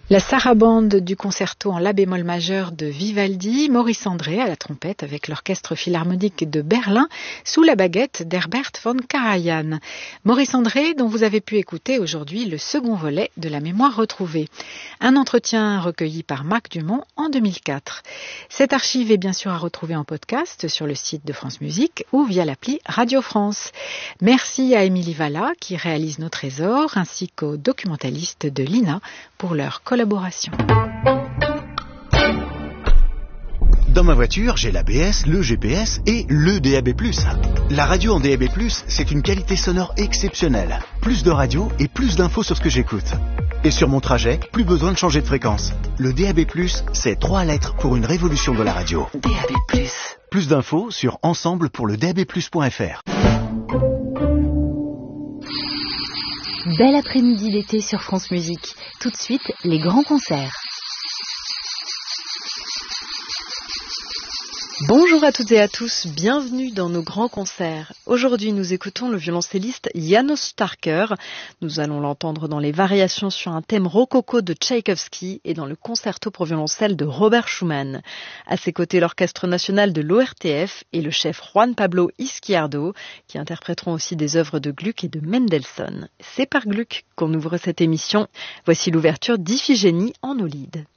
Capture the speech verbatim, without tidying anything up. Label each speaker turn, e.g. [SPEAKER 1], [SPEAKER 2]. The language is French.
[SPEAKER 1] La sarabande du concerto en la bémol majeur de Vivaldi, Maurice André à la trompette avec l'orchestre philharmonique de Berlin sous la baguette d'Herbert von Karajan. Maurice André dont vous avez pu écouter aujourd'hui le second volet de la mémoire retrouvée. Un entretien recueilli par Marc Dumont en deux mille quatre. Cette archive est bien sûr à retrouver en podcast sur le site de France Musique ou via l'appli Radio France. Merci à Émilie Valla qui réalise nos trésors ainsi qu'aux documentalistes de l'I N A pour leur collaboration.
[SPEAKER 2] Dans ma voiture, j'ai l'A B S, le G P S et le D A B plus. La radio en D A B plus, c'est une qualité sonore exceptionnelle. Plus de radio et plus d'infos sur ce que j'écoute. Et sur mon trajet, plus besoin de changer de fréquence. Le D A B plus, c'est trois lettres pour une révolution de la radio.
[SPEAKER 3] D A B plus.
[SPEAKER 2] Plus d'infos sur ensemble pour le d a b plus point f r.
[SPEAKER 3] Bel après-midi d'été sur France Musique. Tout de suite, les grands concerts.
[SPEAKER 4] Bonjour à toutes et à tous, bienvenue dans nos grands concerts. Aujourd'hui, nous écoutons le violoncelliste János Starker. Nous allons l'entendre dans les variations sur un thème rococo de Tchaïkovski et dans le concerto pour violoncelle de Robert Schumann. À ses côtés, l'Orchestre national de l'O R T F et le chef Juan Pablo Izquierdo, qui interpréteront aussi des œuvres de Gluck et de Mendelssohn. C'est par Gluck qu'on ouvre cette émission. Voici l'ouverture d'Iphigénie en Aulide.